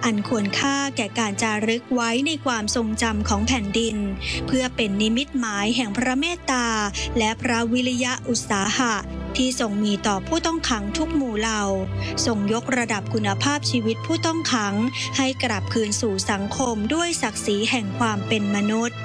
อันควรค่าแก่การจารึกไว้ในความทรงจำของแผ่นดินเพื่อเป็นนิมิตหมายแห่งพระเมตตาและพระวิริยะอุตสาหะที่ทรงมีต่อผู้ต้องขังทุกหมู่เหล่าทรงยกระดับคุณภาพชีวิตผู้ต้องขังให้กลับคืนสู่สังคมด้วยศักดิ์ศรีแห่งความเป็นมนุษย์